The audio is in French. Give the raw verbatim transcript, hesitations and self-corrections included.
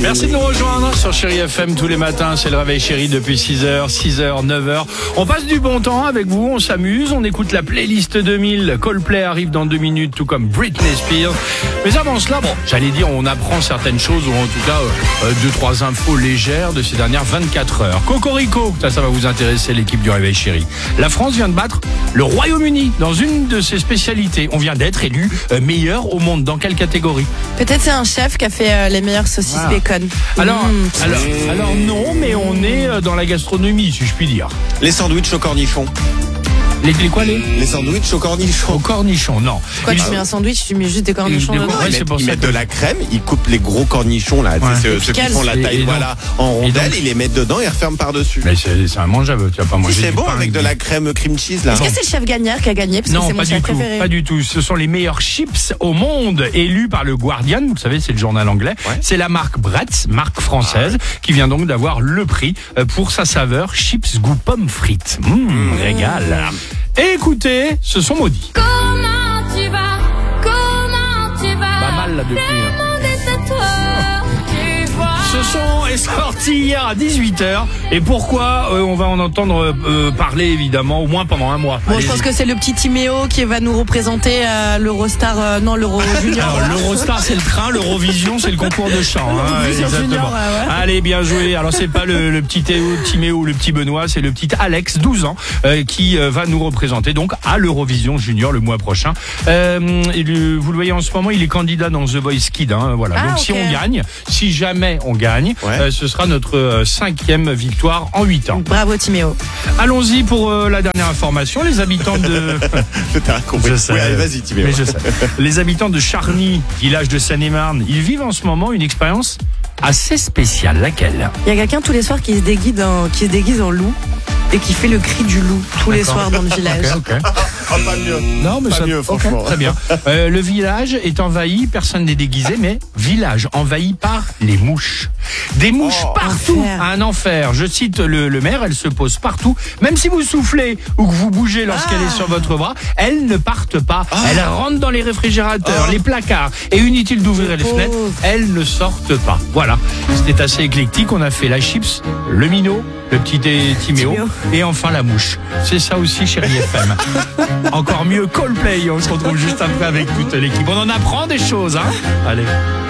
Merci de nous rejoindre sur Chéri F M tous les matins. C'est le réveil Chéri depuis six heures, six heures, neuf heures. On passe du bon temps avec vous, on s'amuse, on écoute la playlist deux mille. Coldplay arrive dans deux minutes, tout comme Britney Spears. Mais avant cela, bon, j'allais dire, on apprend certaines choses, ou en tout cas, euh, deux, trois infos légères de ces dernières vingt-quatre heures. Cocorico, ça, ça va vous intéresser, l'équipe du réveil Chéri. La France vient de battre le Royaume-Uni dans une de ses spécialités. On vient d'être élu euh, meilleur au monde. Dans quelle catégorie? Peut-être c'est un chef qui a fait euh, les meilleures saucisses Ah. bacon. Alors, Mmh. alors, alors non, mais on est euh, dans la gastronomie, si je puis dire. Les sandwichs au cornichon. Les, les quoi, les Les sandwichs au Au cornichon. cornichon, non. Quoi, Ils- tu mets un sandwich, tu mets juste des cornichons Des- dedans. Ouais, Ils c'est mettent, pour ils ça mettent que- de la crème, ils coupent les gros cornichons là, tu Ouais. sais, ceux, ceux qui Pickles. font la Et- taille et donc- voilà, en et rondelles, donc- ils les mettent dedans et referment par-dessus. Mais c'est c'est immangeable, tu vas pas manger. Si c'est du bon pain avec de la crème cream cheese là. Est-ce que c'est le chef Gagnère qui a gagné? Parce que Non, c'est mon pas chef du tout, préféré. pas du tout. Ce sont les meilleurs chips au monde, élus par le Guardian. Vous le savez, c'est le journal anglais. Ouais. C'est la marque Bretz, marque française, qui vient donc d'avoir le prix euh, pour sa saveur chips goût pomme frites. Mmh, régal. Et écoutez, ce sont maudits. Comment tu vas? Comment tu vas? Pas mal là depuis. hein. Le monde est à toi, tu vois. Ce son est sorti hier à dix-huit heures. Et pourquoi euh, on va en entendre euh, parler évidemment, au moins pendant un mois. Bon, je Allez-y. pense que c'est le petit Timéo qui va nous représenter à l'Eurostar, euh, non, l'Euro Junior. Alors, l'Eurostar, c'est le train, l'Eurovision, c'est le concours de chant. Hein, L'Eurovision exactement. Junior, ouais, ouais. Allez, bien joué. Alors, c'est pas le, le petit Théo, Timéo ou le petit Benoît, c'est le petit Alex, douze ans, euh, qui euh, va nous représenter donc à l'Eurovision Junior le mois prochain. Euh, et le- vous le voyez en ce moment, il est candidat dans The Voice Kids. Hein, voilà. Ah, donc, si ok. on gagne, si jamais on gagne, Ouais. euh, ce sera notre euh, cinquième victoire en huit ans. Bravo Timéo. Allons-y pour euh, la dernière information. Les habitants de... T'as compris. Je sais. Oui, allez, vas-y, Timéo. Mais je sais. Les habitants de Charny, village de Seine-et-Marne, ils vivent en ce moment une expérience assez spéciale. Laquelle? Il y a quelqu'un tous les soirs qui se déguise en, qui se déguise en loup et qui fait le cri du loup tous les D'accord. soirs dans le village. Ok, ok. Oh, pas mieux. Non, mais Pas ça, mieux, ok, franchement. très bien. Euh, le village est envahi, personne n'est déguisé, mais village envahi par les mouches. Des mouches Oh, partout, enfer. un enfer. Je cite le, le maire, elles se posent partout. Même si vous soufflez ou que vous bougez lorsqu'elle Ah. est sur votre bras, elles ne partent pas. Elles rentrent dans les réfrigérateurs, Ah. les placards. Et inutile d'ouvrir les pauvres. fenêtres, elles ne sortent pas. Voilà. C'était assez éclectique. On a fait la chips, le minot, le petit Timéo Timéo. et enfin la mouche. C'est ça aussi, Chéri F M. Encore mieux, Coldplay. On se retrouve juste après avec toute l'équipe. On en apprend des choses, hein. Allez.